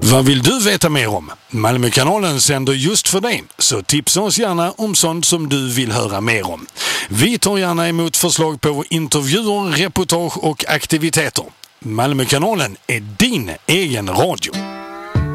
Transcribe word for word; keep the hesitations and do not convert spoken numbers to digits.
Vad vill du veta mer om? Malmökanalen sänder just för dig, så tipsa oss gärna om sånt som du vill höra mer om. Vi tar gärna emot förslag på intervjuer, reportage och aktiviteter. Malmökanalen är din egen radio.